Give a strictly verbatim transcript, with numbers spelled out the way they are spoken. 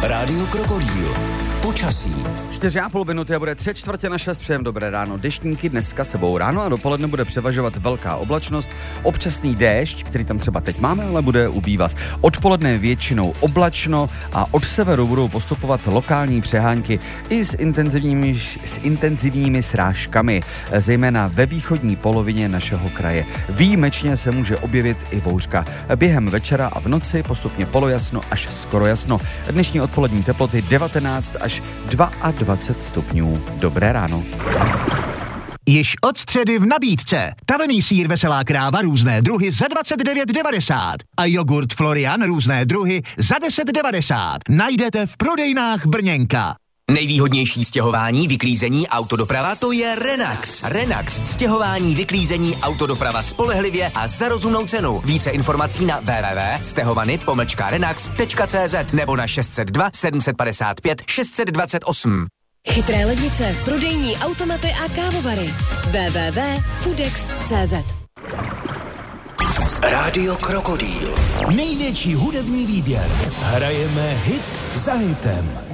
Rádio Krokodýl. Počasí. Čtyři a půl minuty a bude tři čtvrtě na šest. Přejem dobré ráno. Deštníky dneska sebou. Ráno a dopoledne bude převažovat velká oblačnost, občasný déšť, který tam třeba teď máme, ale bude ubývat. Odpoledne většinou oblačno a od severu budou postupovat lokální přehánky i s intenzivními, s intenzivními srážkami, zejména ve východní polovině našeho kraje. Výjimečně se může objevit i bouřka. Během večera a v noci postupně polojasno až skoro jasno. Dnešní odpolední teploty devatenáct až dvacet dva stupňů. Dobré ráno. Již od středy v nabídce. Tavený sýr Veselá kráva různé druhy za dvacet devět devadesát a jogurt Florian různé druhy za deset devadesát. Najdete v prodejnách Brněnka. Nejvýhodnější stěhování, vyklízení, autodoprava, to je Renax. Renax. Stěhování, vyklízení, autodoprava spolehlivě a za rozumnou cenu. Více informací na w w w tečka stehovany pomlčka renax tečka c z nebo na šest set dva sedm set padesát pět šest set dvacet osm. Chytré lednice, prodejní automaty a kávovary. w w w tečka foodex tečka c z. Rádio Krokodýl. Největší hudební výběr. Hrajeme hit za hitem.